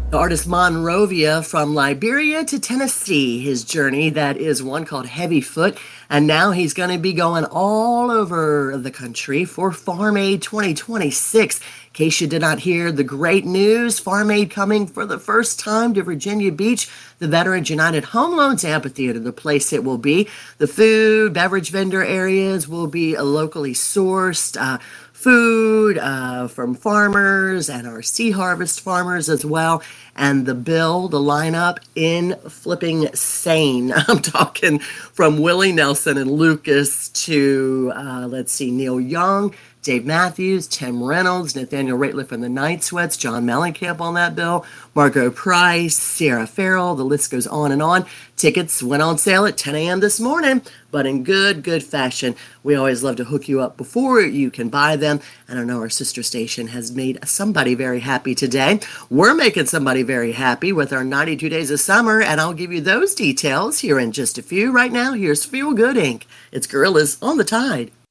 The artist Monrovia from Liberia to Tennessee, his journey that is one called Heavy Foot. And now he's going to be going all over the country for Farm Aid 2026. In case you did not hear the great news, Farm Aid coming for the first time to Virginia Beach, the Veterans United Home Loans Amphitheater, the place it will be. The food, beverage vendor areas will be locally sourced. Food from farmers and our Sea Harvest farmers as well. And the bill, the lineup, in flipping sane. I'm talking from Willie Nelson and Lucas to, let's see, Neil Young, Dave Matthews, Tim Reynolds, Nathaniel Rateliff and the Night Sweats, John Mellencamp on that bill, Margot Price, Sarah Farrell, the list goes on and on. Tickets went on sale at 10 a.m. this morning, but in good fashion. We always love to hook you up before you can buy them. And I know our sister station has made somebody very happy today. We're making somebody very happy with our 92 Days of Summer, and I'll give you those details here in just a few. Right now, here's Feel Good Inc. It's Gorillas on the Tide.